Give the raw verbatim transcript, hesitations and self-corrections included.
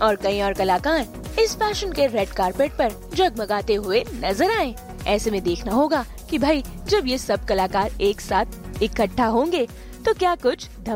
और कई और कलाकार इस फैशन के रेड कारपेट पर जगमगाते हुए नजर आए। ऐसे में देखना होगा कि भाई जब ये सब कलाकार एक साथ इकट्ठा होंगे तो क्या कुछ